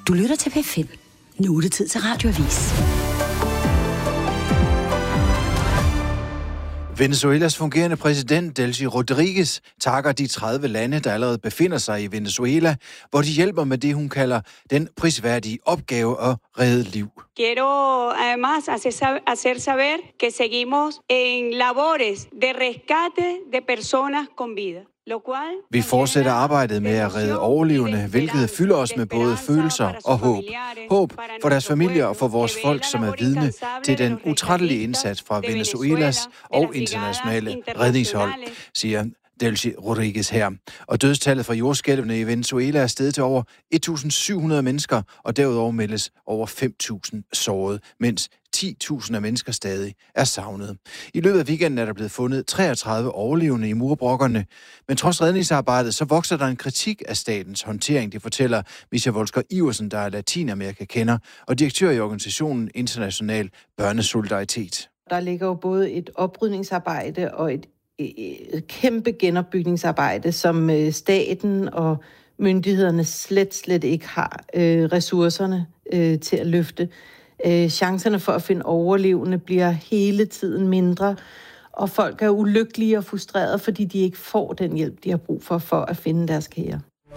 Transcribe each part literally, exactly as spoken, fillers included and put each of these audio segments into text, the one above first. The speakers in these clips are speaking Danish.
Du lytter til P fem. Nu er det tid til Radioavis. Venezuelas fungerende præsident Delcy Rodríguez takker de tredive lande, der allerede befinder sig i Venezuela, hvor de hjælper med det, hun kalder den prisværdige opgave at redde liv. Quiero además hacer saber que seguimos en labores de rescate de personas con vida. Vi fortsætter arbejdet med at redde overlevende, hvilket fylder os med både følelser og håb. Håb for deres familier og for vores folk, som er vidne til den utrættelige indsats fra Venezuelas og internationale redningshold, siger Delcy Rodríguez her. Og dødstallet fra jordskælvene i Venezuela er steget til over et tusind syv hundrede mennesker, og derudover meldes over fem tusind sårede, mens ti tusind af mennesker stadig er savnet. I løbet af weekenden er der blevet fundet treogtredive overlevende i murbrokkerne, men trods redningsarbejdet, så vokser der en kritik af statens håndtering, det fortæller Mischa Wolsker Iversen, der er Latinamerika-kender og direktør i organisationen International Børnesolidaritet. Der ligger jo både et oprydningsarbejde og et et kæmpe genopbygningsarbejde, som staten og myndighederne slet, slet ikke har øh, ressourcerne øh, til at løfte. Øh, chancerne for at finde overlevende bliver hele tiden mindre, og folk er ulykkelige og frustrerede, fordi de ikke får den hjælp, de har brug for, for at finde deres kære.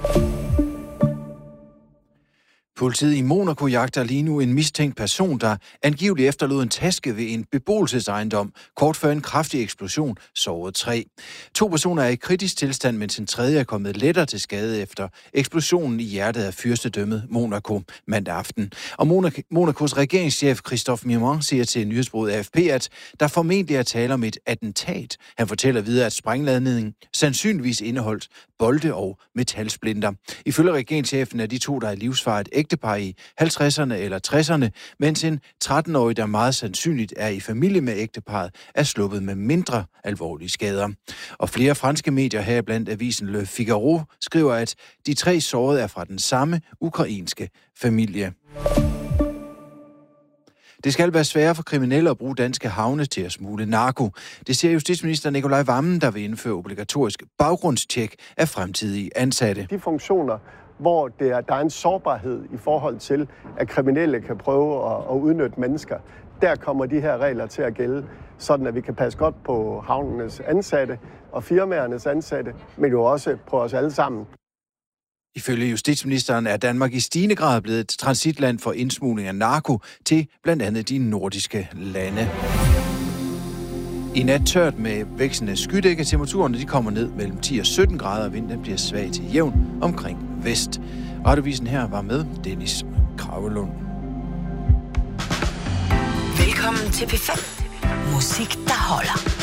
Politiet i Monaco jagter lige nu en mistænkt person, der angiveligt efterlod en taske ved en beboelsesejendom, kort før en kraftig eksplosion sårede tre. To personer er i kritisk tilstand, mens en tredje er kommet lettere til skade efter eksplosionen i hjertet af fyrstedømmet Monaco mandag aften. Og Monacos regeringschef Christophe Mimon siger til nyhedsbureauet A F P, at der formentlig er tale om et attentat. Han fortæller videre, at sprængladningen sandsynligvis indeholdt bolde og metalsplinter. Ifølge regeringschefen er de to, der er livsfare, et ægtepar i halvtredserne eller tresserne, mens en tretten-årig, der meget sandsynligt er i familie med ægteparret, er sluppet med mindre alvorlige skader. Og flere franske medier, heriblandt avisen Le Figaro, skriver, at de tre sårede er fra den samme ukrainske familie. Det skal være sværere for kriminelle at bruge danske havne til at smugle narko. Det siger justitsminister Nicolai Wammen, der vil indføre obligatorisk baggrundstjek af fremtidige ansatte. De funktioner, hvor det er, der er en sårbarhed i forhold til, at kriminelle kan prøve at, at udnytte mennesker, der kommer de her regler til at gælde, sådan at vi kan passe godt på havnenes ansatte og firmaernes ansatte, men jo også på os alle sammen. Ifølge justitsministeren er Danmark i stigende grad blevet et transitland for indsmugling af narko til blandt andet de nordiske lande. I nat tørt med vækstende skydække. Temperaturerne de kommer ned mellem ti og sytten grader, og vinden bliver svag til jævn omkring vest. Radiovisen her var med Dennis Kravelund. Velkommen til P fem. Musik, der holder.